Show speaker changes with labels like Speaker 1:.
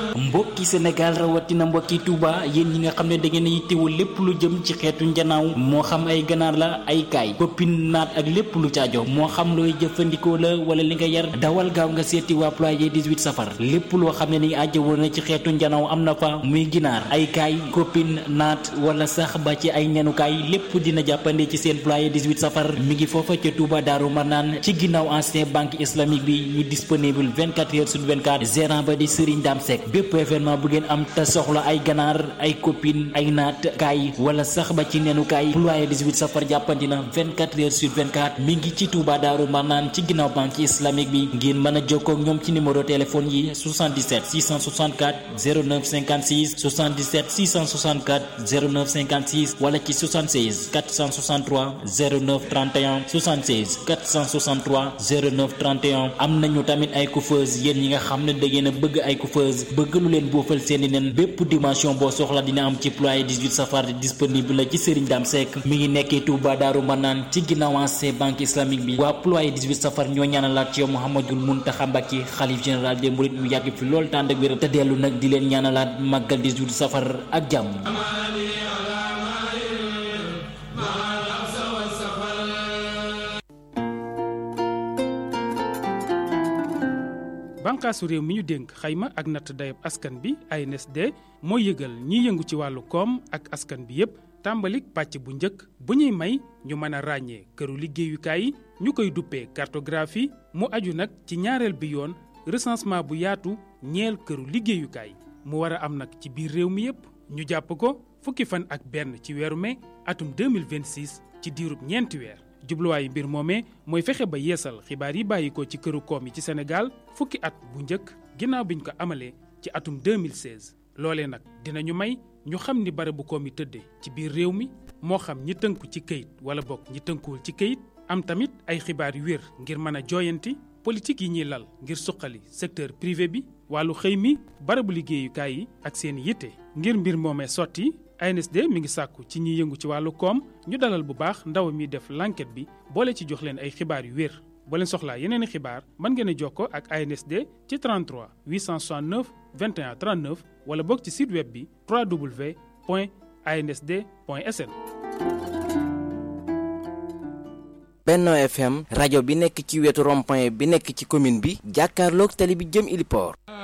Speaker 1: mbokki Sénégal rawatina mbokki Touba yéen ñi nga xam ne da ngeen yittewoo lépp lu jëm ci xeetu njanaaw moo xam ay ganaar la ay kaay koppin naat ak lépp lu caajo moo xam looy jëfandikoo la wala li nga yar dawal gaaw nga seeti waa ployer 18 safar lépp loo xam ne ni ajjawoo na ci xeetu njanaaw am na fa muy ginaar ay kaay koppin naat wala sax ba ci ay ñanukaay lépp dina jàppande ci seen ployer 18 safar mi ngi foofa ca Touba Daaru Marnaan ci ginnaaw ancien banque islamique bi ñu disponible 24 heures sur 24 gérant ba di Serigne Dame Seck bépp événement bu ngeen am te soxla ay ganaar ay copine ay naat kaay wala sax ba ci nenu kaay ployer 18 safar jàppandi na 24 heures sur 24 mi ngi ci Touba Daaru Marnaan ci ginnaaw banque islamique bi ngeen mën a jokkoo ak ñoom ci numéro téléphone yi 77 664 09 56 77 664 09 56 wala ci 76 463 09 31 76 463 09 31 am nañu tamit ay coiffeuse yéen ñi nga xam ne da ngeen a bëgg ay coiffeuse bëgg lu leen boofal seeni nen bépp dimension boo soxla dina am ci ployer 18 safar disponible la ci Serigne Dame Seck mi ngi nekkee Touba Daaru Marnaan ci ginnaaw ancien banque islamique bi waa ployer 18 safar ñoo ñaanalaat ci yow Mouhamadoul Mountakha Mbacké xalif général des mourides mu yàgg fi lool tànd ak wér te dellu nag di leen ñaanalaat màggal 18 safar ak jàmm.
Speaker 2: bànqaasu réew mi ñu dénk xayma ak natt dayab askan bi ANSD mooy yëgal ñiy yëngu ci wàllu koom ak askan bi yépp tàmbalik pàcc bu njëkk bu ñuy may ñu mën a ràññee këru liggéeyukaay yi ñu koy duppee cartographie mu aju nag ci ñaareel bi yoon recensement bu yaatu ñeel këru liggéeyukaay mu war a am nag ci biir réew mi yépp ñu jàpp ko fukki fan ak benn ci weeru mai atum 2026 ci diirub ñeenti weer jubluwaayu mbir moomee mooy fexe ba yeesal xibaar yi bàyyi ko ci këru koom yi ci Sénégal fukki at bu njëkk ginnaaw biñ ko amalee ci atum 2016 loolee nag dinañu may ñu xam ni barabu koom yi tëddee ci biir réew mi moo xam ñi tënku ci këyit wala bokk ñi tënkuwul ci këyit am tamit ay xibaar yu wér ngir mën a jooyanti politique yi ñuy lal ngir suqali secteur privé bi wàllu xëy mi barabu liggéeyukaay yi ak seen yitte ngir mbir moomee sotti ANSD mi ngi sàkku ci ñiy yëngu ci wàllu koom ñu dalal bu baax ndaw mi def l'enquête bi boole ci jox leen ay xibaar yu wér boo leen soxlaa yeneen i xibaar mën ngeen a jokkoo ak ANSD ci 33 869 21 39 wala boog ci site web bi www.ansd.sn.
Speaker 3: Benno FM rajo bi nekk ci wetu rond-point bi nekk ci commune bi jàkkaarloog tali bi jëm Ili Port